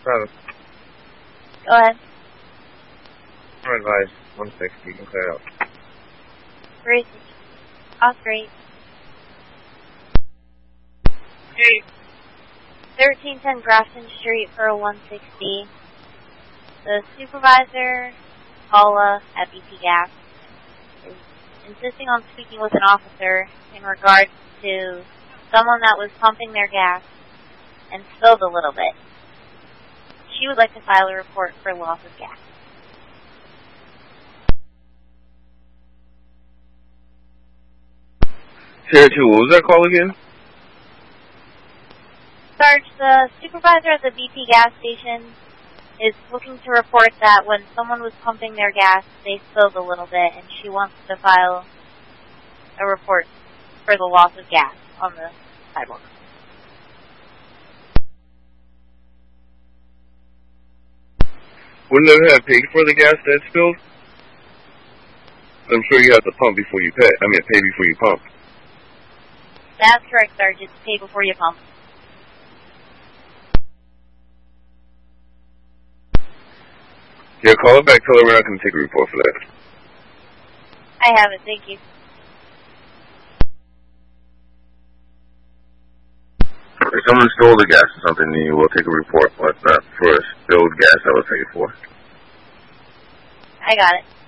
Travis. Go ahead. I'm advised 160. You can clear out. Great. Oscar 8. Hey. 1310 Grafton Street for a 160. The supervisor, Paula at BP Gas, is insisting on speaking with an officer in regards to someone that was pumping their gas and spilled a little bit. She would like to file a report for loss of gas. Sarah 2, what was that call again? Sarge, the supervisor at the BP gas station is looking to report that when someone was pumping their gas, they spilled a little bit, and she wants to file a report for the loss of gas on the sidewalk. Wouldn't they have paid for the gas that spilled? I'm sure you have to pump before you pay. Pay before you pump. That's correct, Sarge. It's pay before you pump. Yeah, call it back. Tell her we're not going to take a report for that. I have it. Thank you. If someone stole the gas or something, then you will take a report. But not for spilled gas, I will take it for. I got it.